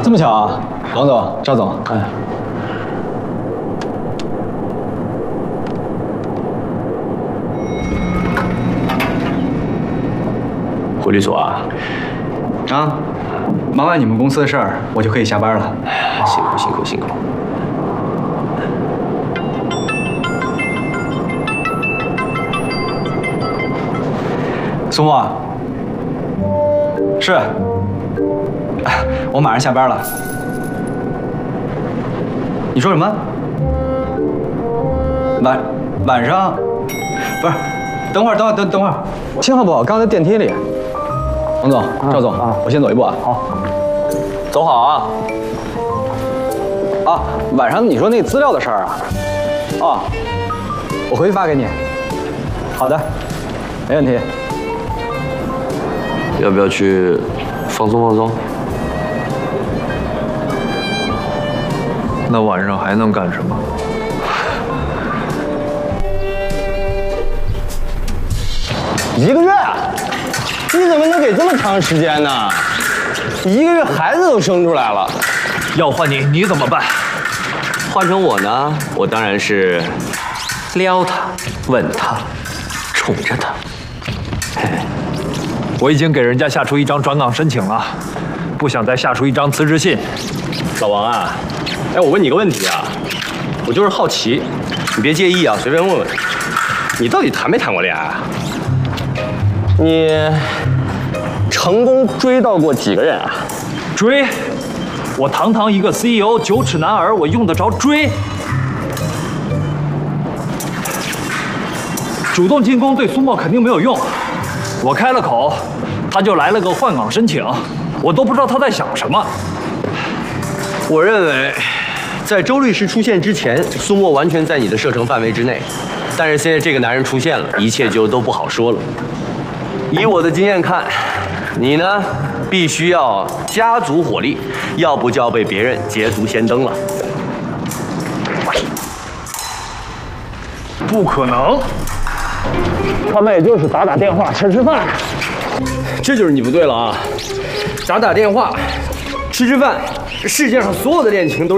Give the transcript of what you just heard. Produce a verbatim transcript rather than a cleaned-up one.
这么巧啊，王总、赵总，哎， 回律所啊？ 啊，忙完你们公司的事儿，我就可以下班了。 辛苦辛苦辛苦。 苏沫，是，我马上下班了。你说什么？晚晚上？不是，等会儿，等会儿，等等会儿，信号不好，刚才电梯里。王总、赵总，啊、我先走一步啊。好，走好啊。啊，晚上你说那资料的事儿啊？啊，我回去发给你。好的，没问题。 要不要去放松放松？ 那晚上还能干什么？ 一个月？你怎么能给这么长时间呢？一个月孩子都生出来了。 要换你，你怎么办？ 换成我呢，我当然是撩他、吻他、宠着他。 我已经给人家下出一张转岗申请了，不想再下出一张辞职信。 老王啊，哎，我问你个问题啊，我就是好奇，你别介意啊，随便问问，你到底谈没谈过恋爱啊？ 你成功追到过几个人啊？ 追？我堂堂一个 C E O， 九尺男儿，我用得着追？主动进攻对苏沫肯定没有用，我开了口，他就来了个换岗申请，我都不知道他在想什么。 我认为，在周律师出现之前，苏沫完全在你的射程范围之内，但是现在这个男人出现了，一切就都不好说了。以我的经验看，你呢，必须要加足火力，要不就要被别人捷足先登了。 不可能， 他们也就是打打电话、吃吃饭。 这就是你不对了啊！打打电话，吃吃饭，世界上所有的恋情都是。